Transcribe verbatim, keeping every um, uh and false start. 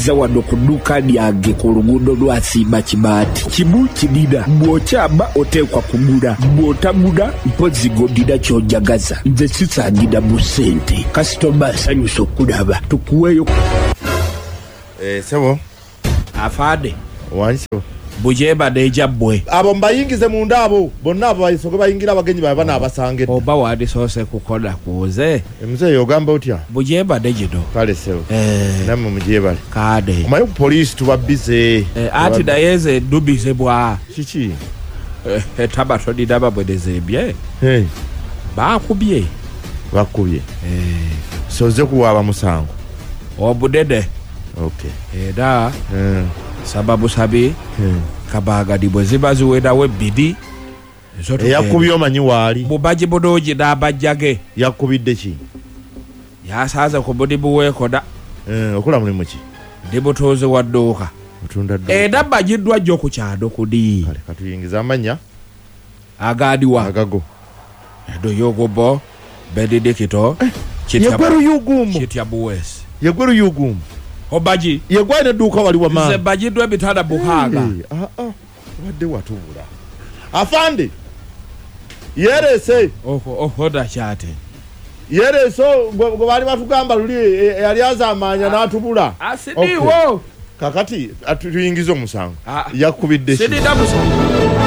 nzizza wano ku dduuka lyange ku luguudo lwa Simba Kibaati. Kimu kidina bw'okyama oteekwa kugula, bw'otagula mpozi godina ky'ojagaza. Nze sisaagida mu ssente. Kasitoma asanyusa okulaba tukuweeyo. Eh, sebo afade wanso bujeba deja bwe abo mbayingize mu ndabo bonna abo bayisoke bayingira abagenyi bawe bana abasange oba wadi sose kukola kuze emze yogamba otya bujeba dejido kale sebo eh namwe mujeba kade omayo police tubabize eh, ati dayeze dubize bwa chichi eh, etabato didaba bwedeze bye hey bakubye bakubye eh soze kuwaba musango obudede okay eda mm. sababu sabi mm. kabaga dibwe zibazi weda webidi e yakubye omanyi wali bubaji bodoji da bajjage yakubidde ki yasaza ku budi buweko da eh okula mulimu ki dibutoze wadduka mutunda ddo eda bajiddwa jjo ku kyado kudi kale katuyingiza amanya agadiwa agago edo yogobo bedidikito eh, yegweru yugumu kitya buwesi yegweru yugumu obaji yegwaine duka wali wa mama ze bajidwe bitada buhaga hey, ah ah wadde watubula afande yerese oho oho da chate yereso go bali batugamba luli yali azamanya natubula asidiwo kakati atuyingizo musango ah. yakubidde sidida musango